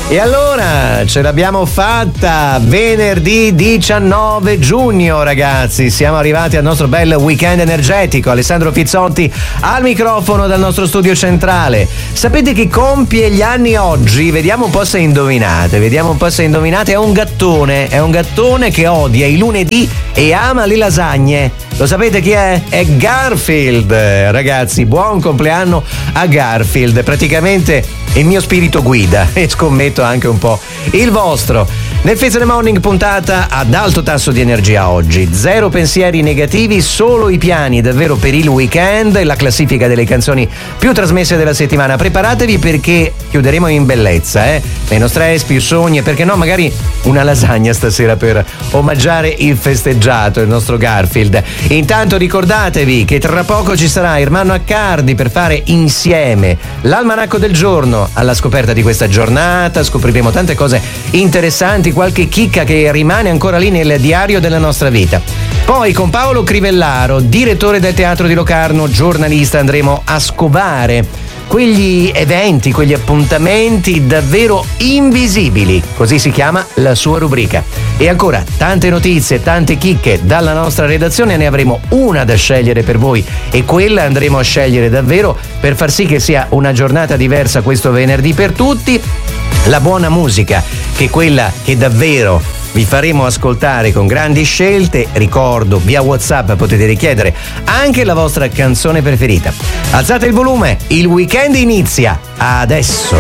E allora ce l'abbiamo fatta, venerdì 19 giugno ragazzi, siamo arrivati al nostro bel weekend energetico. Alessandro Pizzotti al microfono dal nostro studio centrale. Sapete chi compie gli anni oggi? Vediamo un po' se indovinate, è un gattone che odia i lunedì e ama le lasagne. Lo sapete chi è? È Garfield, ragazzi, buon compleanno a Garfield, praticamente il mio spirito guida e scommetto anche un po' il vostro. Nel Fizz in the Morning puntata ad alto tasso di energia oggi, zero pensieri negativi, solo i piani davvero per il weekend e la classifica delle canzoni più trasmesse della settimana. Preparatevi perché chiuderemo in bellezza, meno stress, più sogni e perché no magari una lasagna stasera per omaggiare il festeggiato, il nostro Garfield. Intanto ricordatevi che tra poco ci sarà Ermanno Accardi per fare insieme l'almanacco del giorno alla scoperta di questa giornata. Scopriremo tante cose interessanti, qualche chicca che rimane ancora lì nel diario della nostra vita. Poi con Paolo Crivellaro, direttore del Teatro di Locarno, giornalista, andremo a scovare quegli eventi, quegli appuntamenti davvero invisibili, così si chiama la sua rubrica. E ancora tante notizie, tante chicche dalla nostra redazione, ne avremo una da scegliere per voi e quella andremo a scegliere davvero per far sì che sia una giornata diversa questo venerdì per tutti. La buona musica, che è quella che davvero vi faremo ascoltare con grandi scelte. Ricordo, via WhatsApp potete richiedere anche la vostra canzone preferita. Alzate il volume, il weekend inizia adesso.